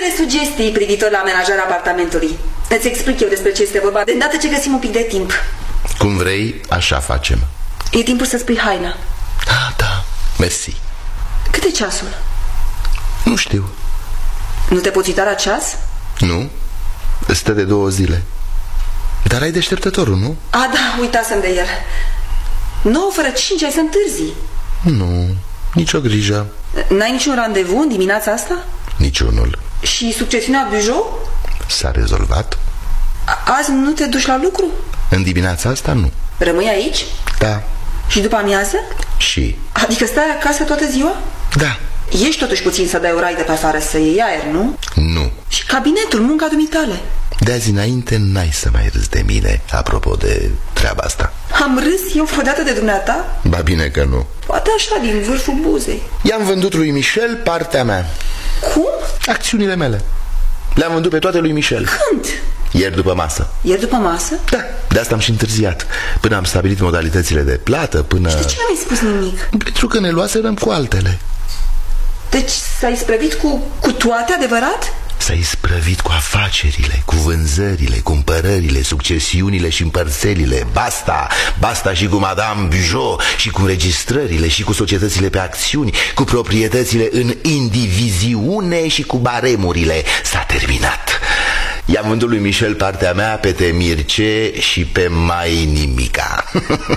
unele sugestii privitor la amenajarea apartamentului. Îți explic eu despre ce este vorba de îndată ce găsim un pic de timp. Cum vrei, așa facem. E timpul să spui haina. Da, mersi. Cât e ceasul? Nu știu. Nu te poți uita la ceas? Nu, stă de 2 zile. Dar ai deșteptătorul, nu? A, da, uitasem de el. 9 fără 5, ai să întârzi. Nu, nicio grijă. N-ai niciun randevu în dimineața asta? Niciunul. Și succesiunea Bugeaud? S-a rezolvat? Azi nu te duci la lucru? În dimineața asta nu. Rămâi aici? Da. Și după amiază? Și? Adică stai acasă toată ziua? Da. Ești totuși puțin să dai o raidă pe afară, să iei aer, nu? Nu. Și cabinetul, munca dumitale? De azi înainte n-ai să mai râzi de mine, apropo de treaba asta. Am râs eu vreodată de dumneata? Ba bine că nu. Poate așa, din vârful buzei. I-am vândut lui Michel partea mea. Cum? Acțiunile mele. Le-am vândut pe toate lui Michel. Când? Ieri după masă. Ieri după masă? Da, de asta am și întârziat. Până am stabilit modalitățile de plată, până... Și de ce nu mi-ai spus nimic? Pentru că ne luaserăm cu altele. Deci s-a isprăvit cu toate, adevărat? S-a isprăvit cu afacerile, cu vânzările, cumpărările, succesiunile și împărțelile. Basta și cu Madame Bugeaud, și cu înregistrările, și cu societățile pe acțiuni, cu proprietățile în indiviziune și cu baremurile. S-a terminat. I-am vândut lui Michel partea mea, pe Temirce și pe mai nimica.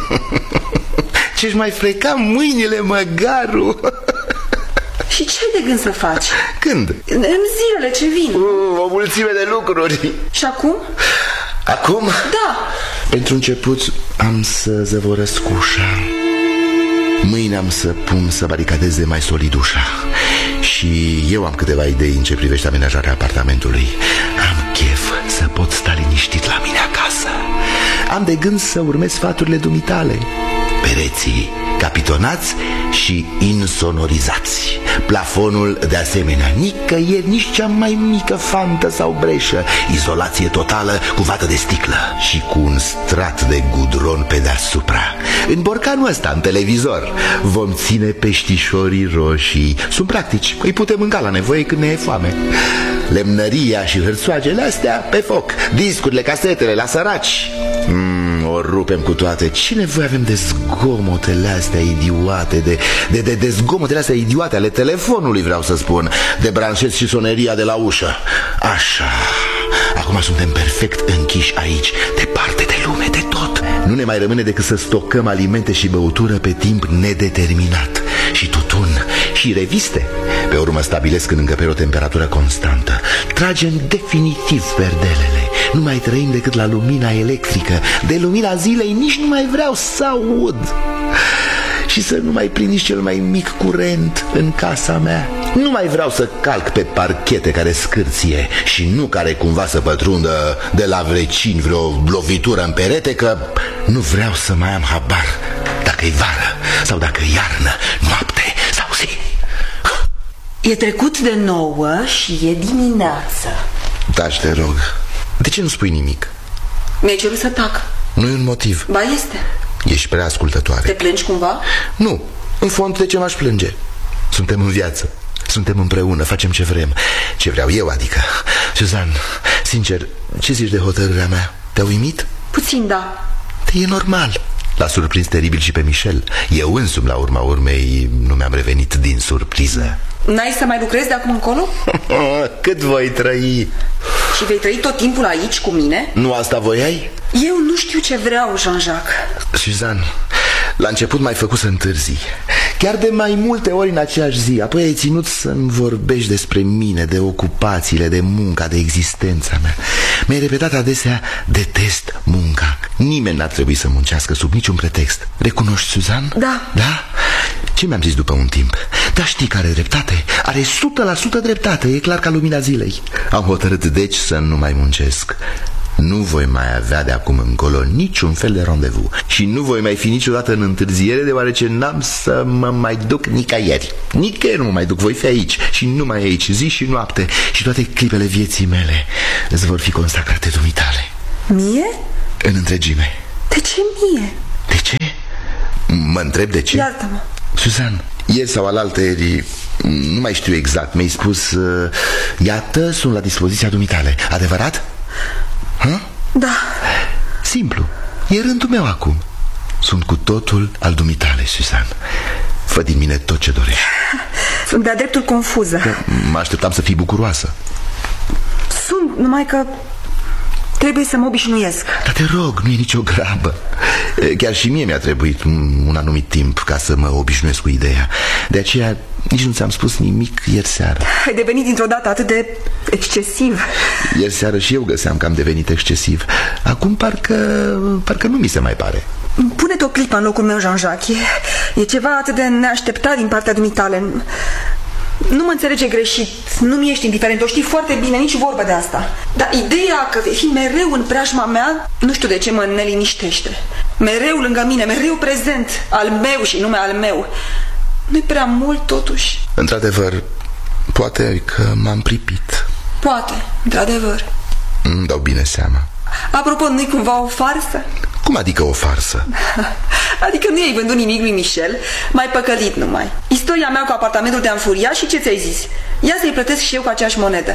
Ce-și mai freca mâinile măgaru. Și ce ai de gând să faci? Când? În zilele ce vin. O mulțime de lucruri. Și acum? Acum? Da. Pentru început am să zăvoresc ușa. Mâine am să pun să baricadeze mai solid ușa. Și eu am câteva idei în ce privește amenajarea apartamentului. Am chef să pot sta liniștit la mine acasă. Am de gând să urmez sfaturile dumitale. Pereții capitonați și insonorizați. Plafonul de asemenea, nicăieri nici cea mai mică fantă sau breșă. Izolație totală cu vată de sticlă și cu un strat de gudron pe deasupra. În borcanul ăsta, în televizor, vom ține peștișorii roșii. Sunt practici, îi putem mânca la nevoie când ne e foame. Lemnăria și hârțoagele astea pe foc. Discurile, casetele, la săraci. O rupem cu toate. Ce nevoie avem de zgomotele astea idiote, de zgomotele astea idiote ale telefonului, vreau să spun. De branșez și soneria de la ușă. Așa. Acum suntem perfect închiși aici, departe de lume, de tot. Nu ne mai rămâne decât să stocăm alimente și băutură pe timp nedeterminat. Și tutun, și reviste. Pe urmă stabilesc în încăpere o temperatură constantă. Tragem definitiv perdelele. Nu mai trăim decât la lumina electrică. De lumina zilei nici nu mai vreau să aud. Și să nu mai prind nici cel mai mic curent în casa mea. Nu mai vreau să calc pe parchete care scârție și nu care cumva să pătrundă de la vecini vreo lovitură în perete, că nu vreau să mai am habar dacă e vară sau dacă e iarnă, noapte sau zi. E trecut de 9 și e dimineață. Taci, te rog. De ce nu spui nimic? Mi-ai cerut să tac. Nu e un motiv. Ba este. Ești prea ascultătoare. Te plângi cumva? Nu, în fond de ce m-aș plânge? Suntem în viață, suntem împreună, facem ce vrem. Ce vreau eu, adică. Suzan, sincer, ce zici de hotărârea mea? Te-a uimit? Puțin, da. E normal. L-a surprins teribil și pe Michel. Eu însumi, la urma urmei, nu mi-am revenit din surpriză. N-ai să mai lucrezi de acum încolo? Cât voi trăi? Și vei trăi tot timpul aici cu mine? Nu asta voiai? Eu nu știu ce vreau, Jean-Jacques. Suzan, la început m-ai făcut să întârzi. Chiar de mai multe ori în aceeași zi. Apoi ai ținut să-mi vorbești despre mine, de ocupațiile, de munca, de existența mea. Mi-ai repetat adesea: detest munca. Nimeni n-ar trebui să muncească sub niciun pretext. Recunoști, Suzan? Da. Da? Ce mi-am zis după un timp? Dar știi că are dreptate. Are 100% dreptate, e clar ca lumina zilei. Am hotărât deci să nu mai muncesc. Nu voi mai avea de acum încolo niciun fel de randevu. Și nu voi mai fi niciodată în întârziere, deoarece n-am să mă mai duc nicăieri. Nicăieri nu mă mai duc, voi fi aici și numai aici, zi și noapte. Și toate clipele vieții mele îți vor fi consacrate dumitale. Mie? În întregime. De ce mie? De ce? Mă întreb de ce? Iartă-mă. Suzan, Ieri sau alaltăieri, nu mai știu exact, mi-ai spus: iată, sunt la dispoziția dumitale. Adevărat? Ha? Da. Simplu, e rândul meu acum. Sunt cu totul al dumitale, Susan. Fă din mine tot ce dorești. Sunt de-a dreptul confuză. Mă așteptam să fii bucuroasă. Sunt, numai că trebuie să mă obișnuiesc. Dar te rog, nu e nicio grabă. Chiar și mie mi-a trebuit un anumit timp ca să mă obișnuiesc cu ideea. De aceea nici nu ți-am spus nimic ieri seară. Ai devenit dintr-o dată atât de excesiv. Ieri seară și eu găseam că am devenit excesiv. Acum parcă nu mi se mai pare. Pune-te o clipă în locul meu, Jean-Jacques. E ceva atât de neașteptat din partea dumitale. Nu mă înțelege greșit, nu-mi ești indiferent, o știi foarte bine, nici vorbă de asta. Dar ideea că vei fi mereu în preajma mea, nu știu de ce mă neliniștește. Mereu lângă mine, mereu prezent, al meu și nume al meu. Nu-i prea mult, totuși. Într-adevăr, poate că m-am pripit. Poate, într-adevăr. Îmi dau bine seama. Apropo, nu-i cumva o farsă? Cum adică o farsă? Adică nu i-ai vândut nimic lui Michel, mai păcălit numai. Istoria mea cu apartamentul te-a înfuriat și ce ți-ai zis? Ia să-i plătesc și eu cu aceeași monedă.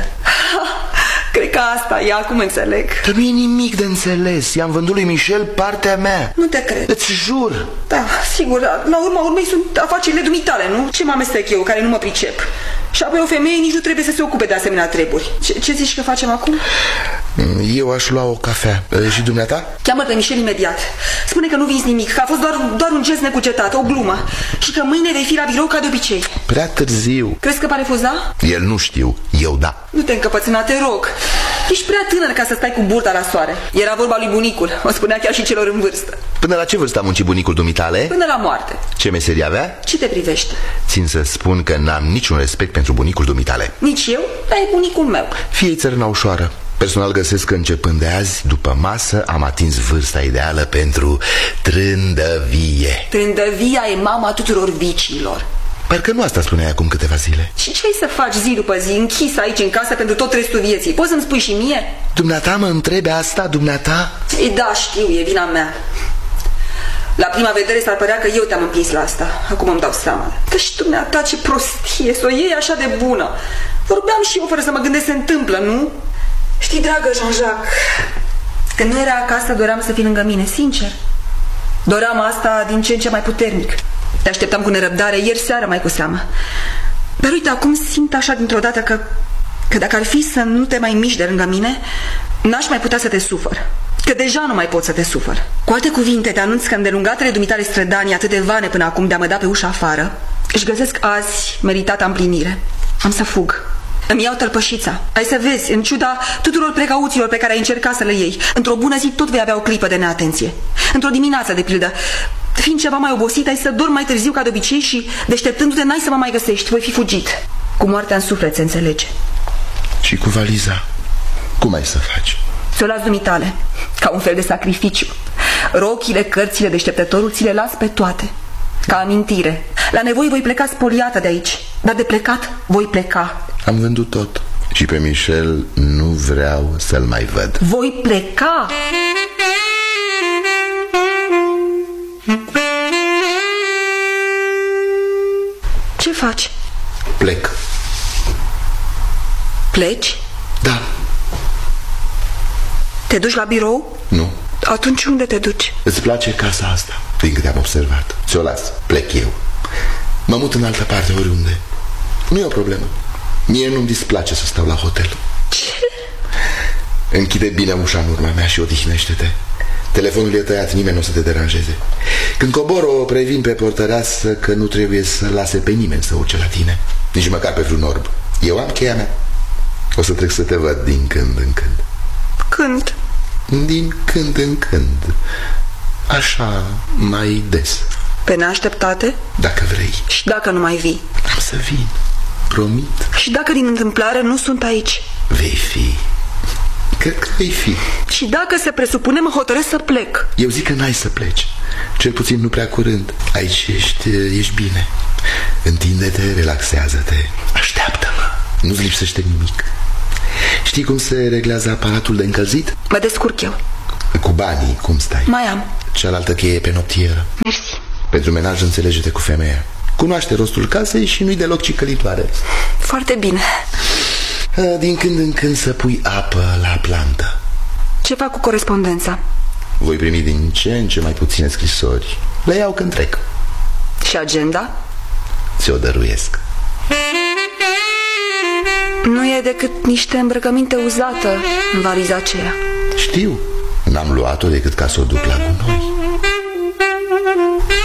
Cred că asta e, acum înțeleg. Dar nu e nimic de înțeles. I-am vândut lui Michel partea mea. Nu te cred. Îți jur. Da, sigur, la urma urmei sunt afacerile dumitale, nu? Ce mă amestec eu, care nu mă pricep? Și apoi o femeie nici nu trebuie să se ocupe de asemenea treburi. Ce zici că facem acum? Eu aș lua o cafea. Și dumneata? Cheamă pe Michel imediat. Spune că nu vinzi nimic, că a fost doar un gest necugetat, o glumă. Și că mâine vei fi la birou ca de obicei. Prea târziu. Crezi că va refuza? El nu știu, eu da. Nu te încăpățâna, te rog. Ești prea tânăr ca să stai cu burta la soare. Era vorba lui bunicul, o spunea chiar și celor în vârstă. Până la ce vârstă a muncit bunicul dumitale? Până la moarte. Ce meserie avea? Ce te privește? Țin să spun că n-am niciun respect pentru bunicul dumitale. Nici eu, dar e bunicul meu. Fie-i țărâna ușoară. Personal găsesc că începând de azi, după masă, am atins vârsta ideală pentru trândăvie. Trândăvia e mama tuturor viciilor. Parcă nu asta spuneai acum câteva zile. Și ce ai să faci zi după zi, închis aici în casă pentru tot restul vieții? Poți să-mi spui și mie? Dumneata mă întrebe asta, dumneata? Ei, da, știu, e vina mea. La prima vedere s-ar părea că eu te-am împins la asta. Acum îmi dau seama. Dar și dumneata, ce prostie, să o iei așa de bună. Vorbeam și eu fără să mă gândesc se întâmplă, nu? Știi, dragă Jean-Jacques, când nu era acasă doream să fii lângă mine, sincer. Doream asta din ce în ce mai puternic. Te așteptam cu nerăbdare, ieri seară mai cu seamă. Dar uite, acum simt așa dintr-o dată că dacă ar fi să nu te mai miști de lângă mine, n-aș mai putea să te sufăr. Că deja nu mai pot să te sufăr. Cu alte cuvinte, te anunț că îndelungatele dumitale strădanii atât de vane până acum de a mă da pe ușa afară își găsesc azi meritata împlinire. Am să fug. Îmi iau tălpășița. Ai să vezi, în ciuda tuturor precauțiilor pe care ai încercat să le iei, într-o bună zi tot vei avea o clipă de neatenție. Într-o dimineață, de pildă, fiind ceva mai obosit, ai să dormi mai târziu ca de obicei și, deșteptându-te, n-ai să mă mai găsești. Voi fi fugit. Cu moartea în suflet, se înțelege. Și cu valiza? Cum ai să faci? Ți-o las dumitale, ca un fel de sacrificiu. Rochile, cărțile, deșteptătorul, ți le las pe toate, ca amintire. La nevoie voi pleca spoliată de aici, dar de plecat voi pleca. Am vândut tot. Și pe Michel nu vreau să-l mai văd. Voi pleca. Ce faci? Plec. Pleci? Da. Te duci la birou? Nu. Atunci unde te duci? Îți place casa asta, din câte am observat. Ți-o las, plec eu. Mă mut în altă parte, oriunde. Nu e o problemă. Mie nu-mi displace să stau la hotel. Ce? Închide bine ușa în urma mea și odihnește-te. Telefonul e tăiat, nimeni nu o să te deranjeze. Când cobor, o previn pe portăreasă că nu trebuie să lase pe nimeni să urce la tine. Nici măcar pe vreun orb. Eu am cheia mea. O să trec să te văd din când în când. Când? Din când în când. Așa, mai des. Pe neașteptate? Dacă vrei. Și dacă nu mai vii? Am să vin, promit. Și dacă din întâmplare nu sunt aici? Vei fi. Cred că vei fi. Și dacă se presupune, mă hotărăsc să plec. Eu zic că n-ai să pleci. Cel puțin nu prea curând. Aici ești bine. Întinde-te, relaxează-te. Așteaptă-mă. Nu-ți lipsește nimic. Știi cum se reglează aparatul de încălzit? Mă descurc eu. Cu banii, cum stai? Mai am. Cealaltă cheie pe noptieră. Mersi. Pentru menaj înțelege-te cu femeia. Cunoaște rostul casei și nu-i deloc cicălitoare. Foarte bine. Din când în când să pui apă la plantă. Ce fac cu corespondența? Voi primi din ce în ce mai puține scrisori. Le iau când trec. Și agenda? Ți-o dăruiesc. Nu e decât niște îmbrăcăminte uzată în valiza aceea. Știu, n-am luat-o decât ca să o duc la gunoi.